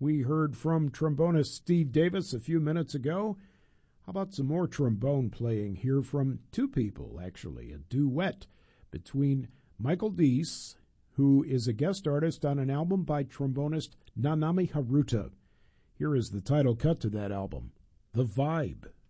We heard from trombonist Steve Davis a few minutes ago. How about some more trombone playing here from two people, actually, a duet between Michael Deese, who is a guest artist on an album by trombonist Nanami Haruta. Here is the title cut to that album, The Vibe.